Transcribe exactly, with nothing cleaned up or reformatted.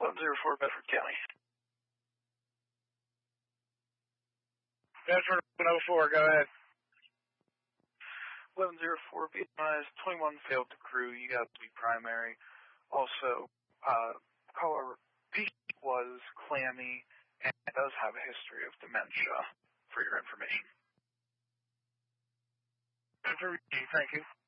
one zero four, Bedford County. Bedford one oh four, go ahead. eleven zero four, be advised, twenty-one failed to crew. You got to be primary. Also, uh, caller B was clammy and does have a history of dementia, for your information. Thank you.